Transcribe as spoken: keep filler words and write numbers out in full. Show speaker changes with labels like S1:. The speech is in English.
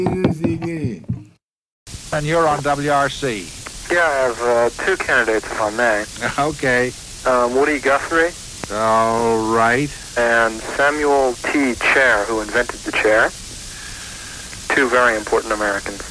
S1: And you're on W R C.
S2: Yeah, I have uh, two candidates, if I may.
S1: Okay.
S2: Um, Woody Guthrie.
S1: All right.
S2: And Samuel T. Chair, who invented the chair. Two very important Americans.